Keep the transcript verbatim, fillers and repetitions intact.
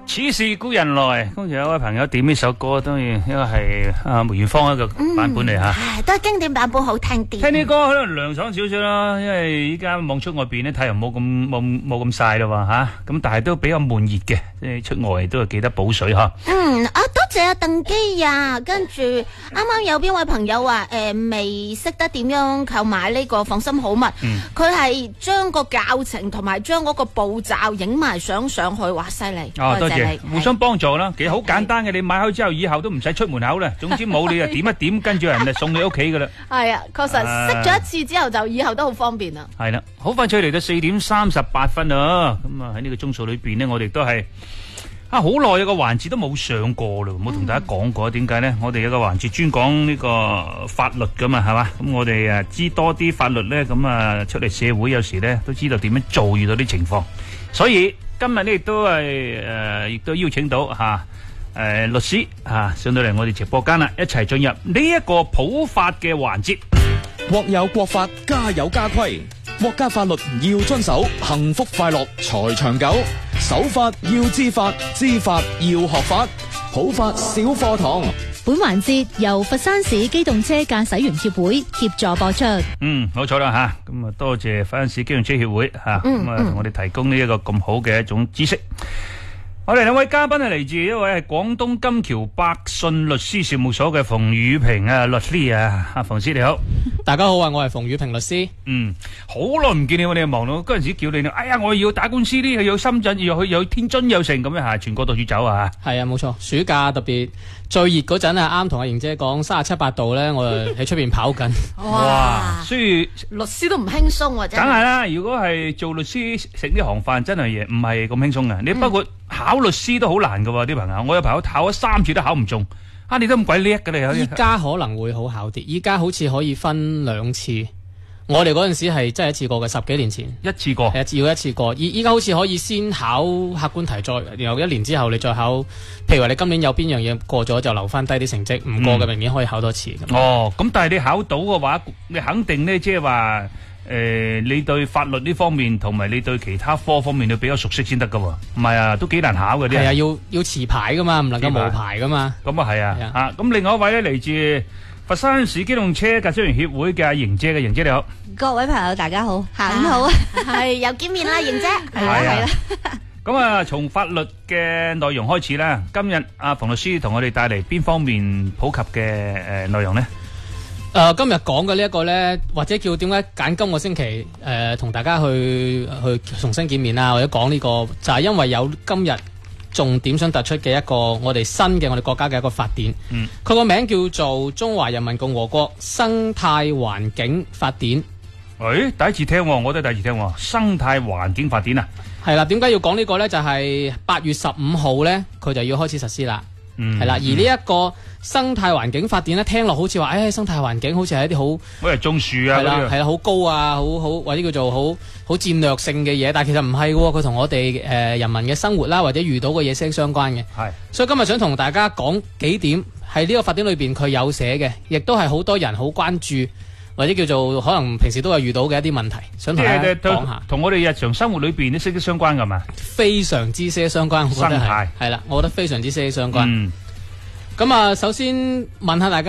此事故人來，跟住有一位朋友點呢首歌，當然因為係啊梅艷芳一個版本嚟吓， 唉，都係經典版本好聽啲。 聽啲歌可能涼爽少少啦，因為依家望出外邊咧，太陽冇咁冇冇咁曬啦吓，咁但係都比較悶熱嘅，即係出外都係記得補水吓。 嗯，啊多謝阿鄧基啊，跟住啱啱有邊位朋友話誒未識得點樣購買呢個放心好物，佢係將個教程同埋將嗰個步驟影埋相上去，哇犀利！ 哦，多謝，互相幫助啦，其實好簡單嘅，你買開之後以後都唔使出門口啦，總之冇你就點一點，跟住人哋送你屋企噶啦。 係啊，確實識咗一次之後就以後都好方便啦。 係啦，好快脆嚟到四點三十八分啊！咁啊喺呢個鐘數裏邊呢，我哋都係啊好耐有個環節都冇上過啦，冇同大家講過，點解呢？我哋有個環節專講呢個法律噶嘛，係嘛？咁我哋啊知多啲法律呢，咁啊出嚟社會有時呢都知道點樣做，遇到啲情況，所以今日呢亦都係誒，亦都邀請到吓誒律師吓上到嚟我哋直播間啦，一齊進入呢一個普法嘅環節。 國有國法，家有家規，國家法律要遵守，幸福快樂才長久。守法要知法，知法要學法，普法小課堂。 本環節由佛山市機動車駕駛員協會協助播出。 嗯，冇錯啦吓，咁啊多謝佛山市機動車協會吓，咁啊同我哋提供呢一個咁好嘅一種知識。我哋兩位嘉賓係嚟自一位係廣東金橋百信律師事務所嘅馮宇平啊律師啊，阿馮師你好。 大家好啊，我係馮宇平律師。 嗯，好耐唔見你，我哋忙到嗰陣時叫你，哎呀，我要打官司呢，又有深圳，又去有天津有成咁樣吓，全國到處走啊。 係啊，冇錯，暑假特別最熱嗰陣啊，啱同阿瑩姐講三十七八度咧，我就喺出邊跑緊。 哇，所以律師都唔輕鬆喎，真係。 梗係啦，如果係做律師食呢行飯，真係嘢唔係咁輕鬆嘅。你包括考律師都好難噶，啲朋友，我有朋友考咗三次都考唔中。啊！你都咁鬼叻嘅你， 依家可能會好考啲，依家好似可以分兩次。我哋嗰陣時係真係一次過嘅，十幾年前一次過， 係要一次過。依依家好似可以先考客觀題，再然後一年之後你再考。譬如話你今年有邊樣嘢過咗，就留翻低啲成績，唔過嘅明年可以考多次。 嗯、哦，咁但係你考到嘅話，你肯定呢，即係話誒，你對法律呢方面同埋你對其他科方面你比較熟悉先得噶。唔係啊，都幾難考嘅啲。係啊， 要要持牌噶嘛，唔能夠無牌噶嘛。 咁啊係啊，啊咁另外一位咧嚟自佛山市機動車駕駛員協會嘅瑩姐嘅，瑩姐你好。 各位朋友大家好，下午好啊， 係又見面啦，瑩姐。 係啦係啦。 咁啊，從法律嘅內容開始啦。今日阿馮律師同我哋帶嚟邊方面普及嘅誒內容呢？ 誒、呃，今日講嘅呢一個呢，或者叫點解揀今個星期誒同、呃、大家去去重新見面啊，或者講呢、這個就係、是、因為有今日重點想突出嘅一個我哋新嘅我哋國家嘅一個法典。嗯，佢個名叫做《中華人民共和國生態環境法典》。 誒，第一次聽，我都係第一次聽。生態環境法典啊，係啦。點解要講呢個呢？就係、是、八月十五號呢，佢就要開始實施啦。嗯，係啦，而呢一個生態環境法典咧，聽落好似話，誒、哎，生態環境好似係一啲好， 好似種樹啊， 係啦，係啦，好高啊，好好或者叫做好好戰略性嘅嘢，但係其實唔係嘅，佢同我哋誒、呃、人民嘅生活啦，或者遇到嘅嘢息息相關嘅。係，所以今日想同大家講幾點，係呢個法典裏邊佢有寫嘅，亦都係好多人好關注，或者叫做可能平時都有遇到嘅一啲問題，想同大家講下， 同我哋日常生活裏邊都息息相關噶嘛？ 非常之息息相關，我覺得係，係啦，我覺得非常之息息相關。嗯，咁啊，首先問下大家。